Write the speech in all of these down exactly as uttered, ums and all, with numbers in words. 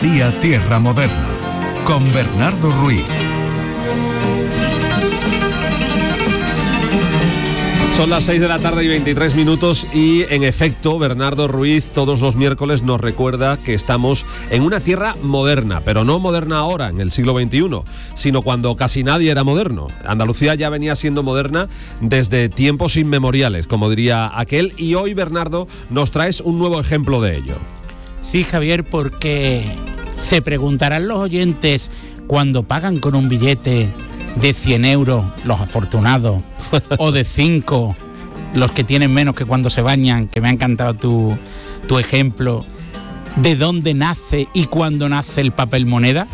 Andalucía Tierra Moderna, con Bernardo Ruiz. Son las seis de la tarde y veintitrés minutos y, en efecto, Bernardo Ruiz todos los miércoles nos recuerda que estamos en una tierra moderna, pero no moderna ahora, en el siglo veintiuno, sino cuando casi nadie era moderno. Andalucía ya venía siendo moderna desde tiempos inmemoriales, como diría aquel, y hoy, Bernardo, nos traes un nuevo ejemplo de ello. Sí, Javier, porque se preguntarán los oyentes cuando pagan con un billete de cien euros, los afortunados, o de cinco, los que tienen menos que cuando se bañan, que me ha encantado tu, tu ejemplo, ¿de dónde nace y cuándo nace el papel moneda?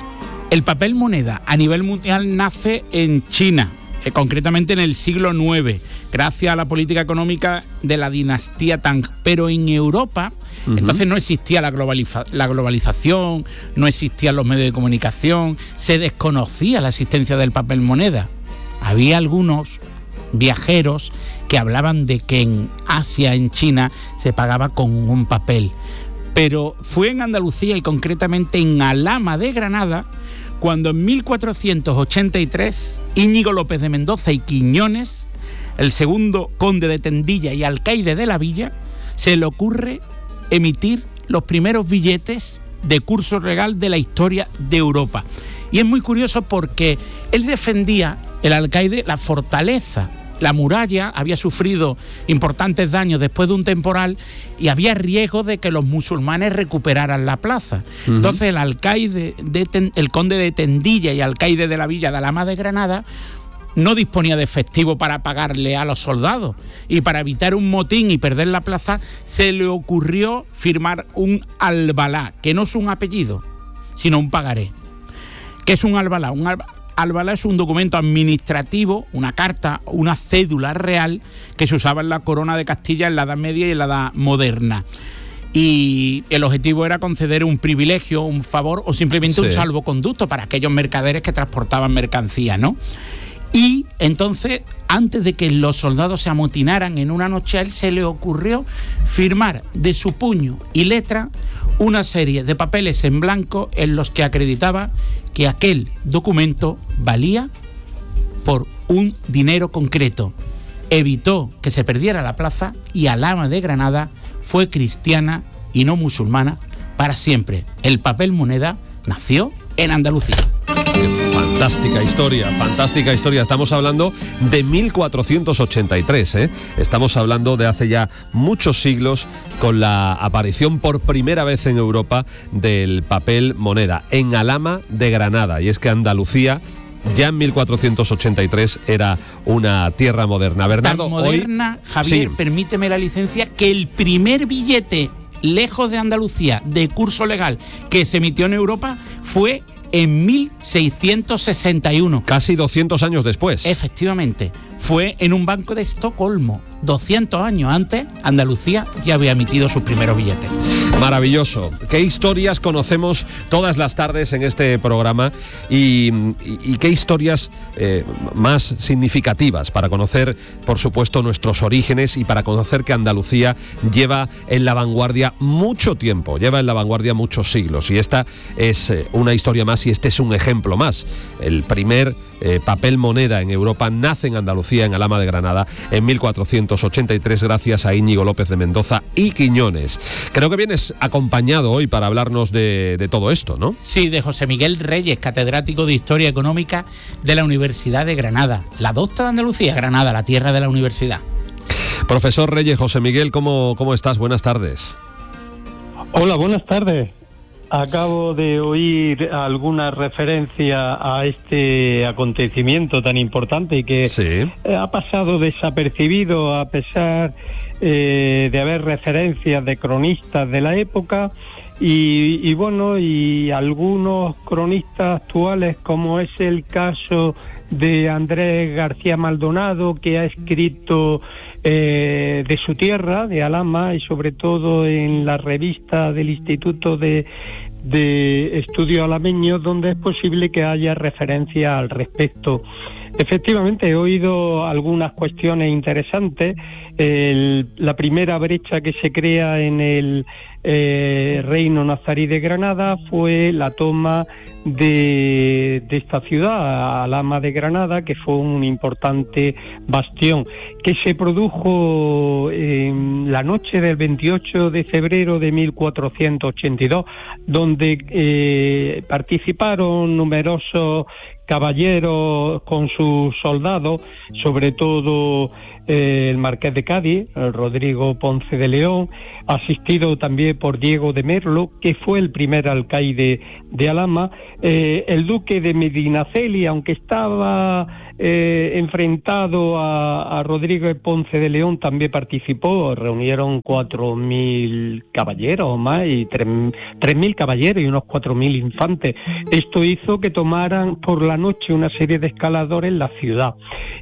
El papel moneda a nivel mundial nace en China, eh, concretamente en el siglo nueve, gracias a la política económica de la dinastía Tang, pero en Europa... Uh-huh. Entonces no existía la, globaliza- la globalización, no existían los medios de comunicación, se desconocía la existencia del papel moneda. Había algunos viajeros que hablaban de que en Asia, en China, se pagaba con un papel. Pero fue en Andalucía y concretamente en Alhama de Granada cuando en mil cuatrocientos ochenta y tres Íñigo López de Mendoza y Quiñones, el segundo conde de Tendilla y alcaide de la villa, se le ocurre emitir los primeros billetes de curso legal de la historia de Europa. Y es muy curioso porque él defendía, el alcaide, la fortaleza. La muralla había sufrido importantes daños después de un temporal y había riesgo de que los musulmanes recuperaran la plaza. Uh-huh. Entonces el alcaide, de Ten, el conde de Tendilla y alcaide de la villa de Alhama de Granada, no disponía de efectivo para pagarle a los soldados, y para evitar un motín y perder la plaza se le ocurrió firmar un albalá, que no es un apellido, sino un pagaré. ¿Qué es un albalá? Un alba, albalá es un documento administrativo, una carta, una cédula real que se usaba en la corona de Castilla en la Edad Media y en la Edad Moderna. Y el objetivo era conceder un privilegio, un favor o simplemente sí. un salvoconducto para aquellos mercaderes que transportaban mercancía, ¿no? Y entonces, antes de que los soldados se amotinaran en una noche, a él se le ocurrió firmar de su puño y letra una serie de papeles en blanco en los que acreditaba que aquel documento valía por un dinero concreto. Evitó que se perdiera la plaza y Alhama de Granada fue cristiana y no musulmana para siempre. El papel moneda nació en Andalucía. Fantástica historia, fantástica historia. Estamos hablando de mil cuatrocientos ochenta y tres, ¿eh? Estamos hablando de hace ya muchos siglos, con la aparición por primera vez en Europa del papel moneda en Alhama de Granada. Y es que Andalucía ya en mil cuatrocientos ochenta y tres era una tierra moderna. Bernardo, tan moderna, hoy... Javier, sí. permíteme la licencia, que el primer billete lejos de Andalucía de curso legal que se emitió en Europa fue en mil seiscientos sesenta y uno. Casi doscientos años después. Efectivamente. Fue en un banco de Estocolmo. doscientos años antes, Andalucía ya había emitido sus primeros billetes. Maravilloso. Qué historias conocemos todas las tardes en este programa y, y, y qué historias eh, más significativas para conocer, por supuesto, nuestros orígenes y para conocer que Andalucía lleva en la vanguardia mucho tiempo, lleva en la vanguardia muchos siglos. Y esta es eh, una historia más y este es un ejemplo más. El primer eh, papel moneda en Europa nace en Andalucía, en Alhama de Granada, en mil cuatrocientos ochenta y tres, gracias a Íñigo López de Mendoza y Quiñones. Creo que vienes acompañado hoy para hablarnos de, de todo esto, ¿no? Sí, de José Miguel Reyes, catedrático de Historia Económica de la Universidad de Granada. La docta de Andalucía, Granada, la tierra de la universidad. Profesor Reyes, José Miguel, ¿cómo, cómo estás? Buenas tardes. Hola, buenas tardes. Acabo de oír alguna referencia a este acontecimiento tan importante y que sí. ha pasado desapercibido a pesar eh, de haber referencias de cronistas de la época y, y bueno, y algunos cronistas actuales, como es el caso de Andrés García Maldonado, que ha escrito eh, de su tierra, de Alhama, y sobre todo en la revista del Instituto de, de Estudios Alameños, donde es posible que haya referencia al respecto. Efectivamente, he oído algunas cuestiones interesantes. El, la primera brecha que se crea en el eh, Reino Nazarí de Granada fue la toma de, de esta ciudad, Alhama de Granada, que fue un importante bastión, que se produjo en la noche del veintiocho de febrero de mil cuatrocientos ochenta y dos, donde eh, participaron numerosos caballeros con sus soldados, sobre todo eh, el Marqués de Cádiz, el Rodrigo Ponce de León, asistido también por Diego de Merlo, que fue el primer alcaide de Alhama, eh, el duque de Medinaceli, aunque estaba eh, enfrentado a, a Rodrigo Ponce de León, también participó. Reunieron cuatro mil caballeros o más, y tres mil caballeros y unos cuatro mil infantes. Esto hizo que tomaran por la noche una serie de escaladores en la ciudad,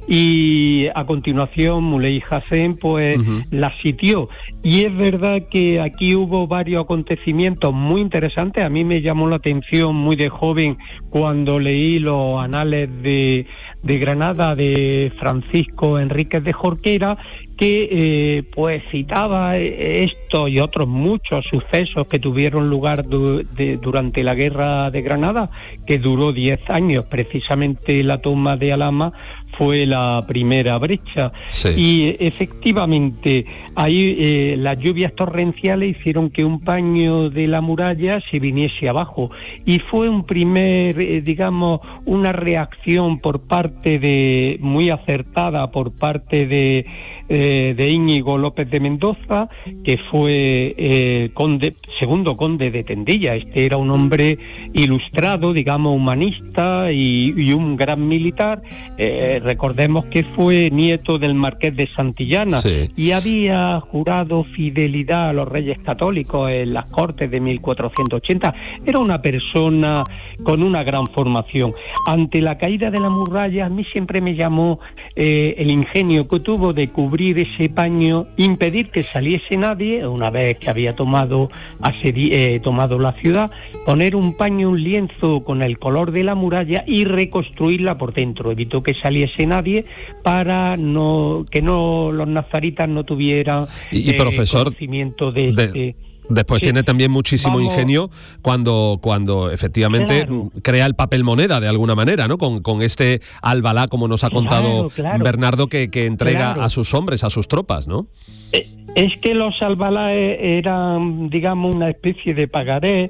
y a continuación Muley Hassen pues uh-huh. la sitió. Y es verdad que aquí hubo varios acontecimientos muy interesantes. A mí me llamó la atención muy de joven cuando leí los anales de, de Granada de Francisco Enríquez de Jorquera, que eh, pues citaba esto y otros muchos sucesos que tuvieron lugar du- de, durante la Guerra de Granada, que duró diez años. Precisamente la toma de Alhama fue la primera brecha. Sí. Y efectivamente ahí eh, las lluvias torrenciales hicieron que un paño de la muralla se viniese abajo, y fue un primer, eh, digamos, una reacción por parte de, muy acertada por parte de Eh, de Íñigo López de Mendoza, que fue eh, conde, segundo conde de Tendilla. Este era un hombre ilustrado, digamos, humanista y, y un gran militar. Eh, recordemos que fue nieto del Marqués de Santillana, sí. y había jurado fidelidad a los reyes católicos en las Cortes de mil cuatrocientos ochenta. Era una persona con una gran formación. Ante la caída de la muralla, a mí siempre me llamó eh, el ingenio que tuvo de cubrir ese paño, impedir que saliese nadie, una vez que había tomado, asedi- eh, tomado la ciudad, poner un paño, un lienzo con el color de la muralla y reconstruirla por dentro. Evitó que saliese nadie para no que no los nazaritas no tuvieran y, y profesor, eh, conocimiento de, de este... Después sí. tiene también muchísimo Vamos. ingenio cuando, cuando efectivamente claro. crea el papel moneda de alguna manera, ¿no? Con, con este Albalá, como nos ha contado claro, claro. Bernardo, que, que entrega claro. a sus hombres, a sus tropas, ¿no? Es que los Albalá eran, digamos, una especie de pagaré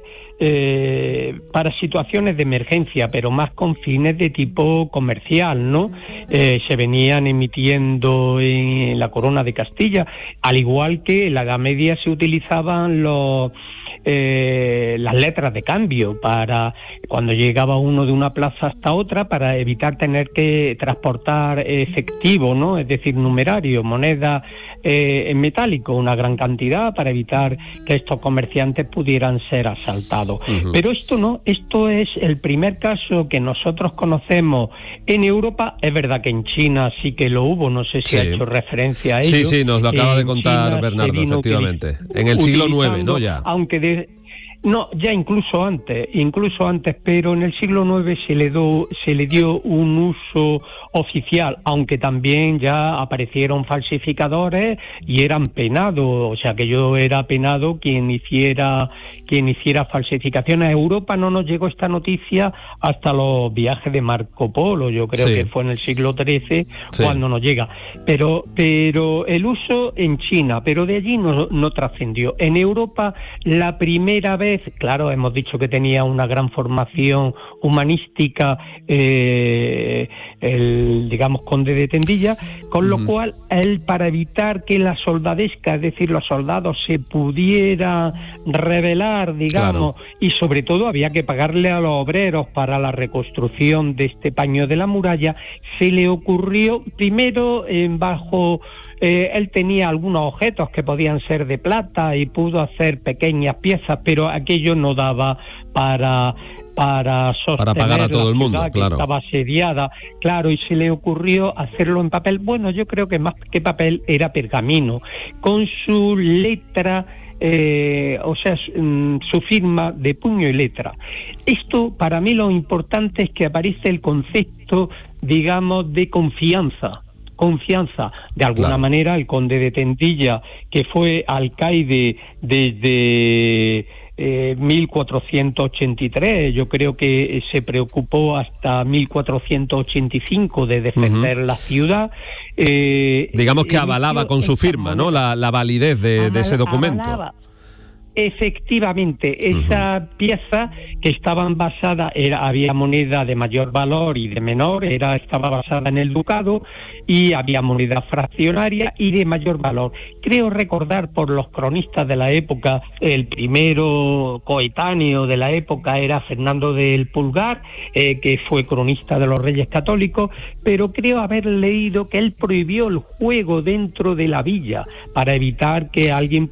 eh, para situaciones de emergencia, pero más con fines de tipo comercial, ¿no? Eh, se venían emitiendo en la Corona de Castilla, al igual que en la Edad Media se utilizaban los... Eh, las letras de cambio para cuando llegaba uno de una plaza hasta otra, para evitar tener que transportar efectivo, ¿no? Es decir, numerario, moneda eh, en metálico, una gran cantidad, para evitar que estos comerciantes pudieran ser asaltados. Uh-huh. Pero esto no, esto es el primer caso que nosotros conocemos en Europa. Es verdad que en China sí que lo hubo, no sé si sí. ha hecho referencia a ello. Sí, sí, nos lo acaba en de contar China Bernardo, efectivamente. Utiliz- en el siglo nueve, ¿no? Ya. Aunque de No, ya incluso antes, incluso antes, pero en el siglo nueve se le, do, se le dio un uso oficial, aunque también ya aparecieron falsificadores y eran penados, o sea que yo era penado quien hiciera quien hiciera falsificaciones. A Europa no nos llegó esta noticia hasta los viajes de Marco Polo, yo creo sí. que fue en el siglo trece sí. cuando nos llega, pero pero el uso en China, pero de allí no, no trascendió. En Europa la primera vez, claro, hemos dicho que tenía una gran formación humanística eh, el, digamos, conde de Tendilla, con lo mm. cual él, para evitar que la soldadesca, es decir, los soldados se pudieran rebelar, digamos, claro. y sobre todo había que pagarle a los obreros para la reconstrucción de este paño de la muralla, se le ocurrió, primero, eh, bajo... Eh, él tenía algunos objetos que podían ser de plata y pudo hacer pequeñas piezas, pero aquello no daba para para sostener para pagar a todo el mundo, que claro. estaba asediada, claro, y se le ocurrió hacerlo en papel. Bueno, yo creo que más que papel era pergamino, con su letra, eh, o sea, su, su firma de puño y letra. Esto, para mí, lo importante es que aparece el concepto digamos, de confianza. Confianza. De alguna Claro. manera, el conde de Tendilla, que fue alcaide desde eh, mil cuatrocientos ochenta y tres, yo creo que se preocupó hasta mil cuatrocientos ochenta y cinco de defender uh-huh. la ciudad. Eh, Digamos que avalaba con su firma, ¿no? La, la validez de, de ese documento. Avalaba. Efectivamente, esa uh-huh. pieza que estaban basadas, era, había moneda de mayor valor y de menor, era estaba basada en el ducado, y había moneda fraccionaria y de mayor valor. Creo recordar por los cronistas de la época, el primero coetáneo de la época era Fernando del Pulgar, eh, que fue cronista de los Reyes Católicos, pero creo haber leído que él prohibió el juego dentro de la villa para evitar que alguien